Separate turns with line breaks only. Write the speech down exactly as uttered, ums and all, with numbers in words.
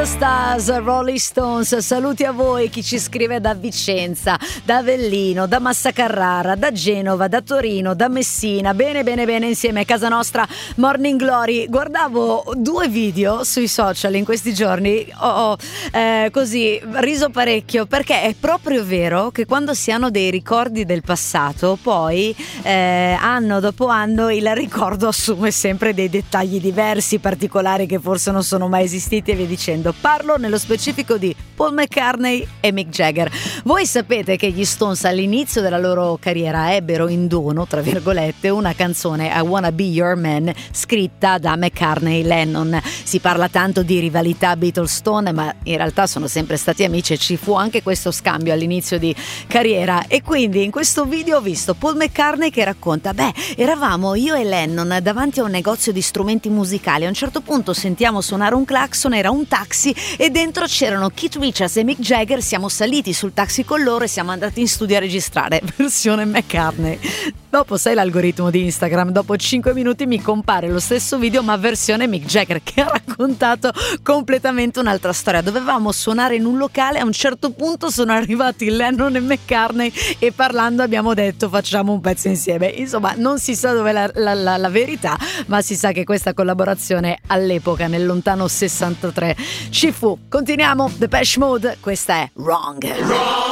the Stars, Rolling Stones. Saluti a voi, chi ci scrive da Vicenza, da Avellino, da Massa Carrara, da Genova, da Torino, da Messina. Bene, bene, bene, insieme a Casa Nostra Morning Glory. Guardavo due video sui social in questi giorni, ho oh, eh, così riso parecchio, perché è proprio vero che quando si hanno dei ricordi del passato, poi eh, anno dopo anno il ricordo assume sempre dei dettagli diversi, particolari che forse non sono mai esistiti e via dicendo. Parlo nello specifico di Paul McCartney e Mick Jagger. Voi sapete che gli Stones all'inizio della loro carriera ebbero in dono, tra virgolette, una canzone, I Wanna Be Your Man, scritta da McCartney e Lennon. Si parla tanto di rivalità Beatles-Stone, ma in realtà sono sempre stati amici e ci fu anche questo scambio all'inizio di carriera. E quindi in questo video ho visto Paul McCartney che racconta: beh, eravamo io e Lennon davanti a un negozio di strumenti musicali, a un certo punto sentiamo suonare un clacson, era un taxi e dentro c'erano Keith Richards e Mick Jagger, siamo saliti sul taxi con loro e siamo andati in studio a registrare. Versione McCartney. Dopo, sai l'algoritmo di Instagram, dopo cinque minuti mi compare lo stesso video ma versione Mick Jagger, che ha raccontato completamente un'altra storia. Dovevamo suonare in un locale, a un certo punto sono arrivati Lennon e McCartney e parlando abbiamo detto facciamo un pezzo insieme. Insomma, non si sa dove è la, la, la, la verità, ma si sa che questa collaborazione all'epoca, nel lontano sessantatré, ci fu. Continuiamo, Depeche Mode, questa è Wrong. Wrong.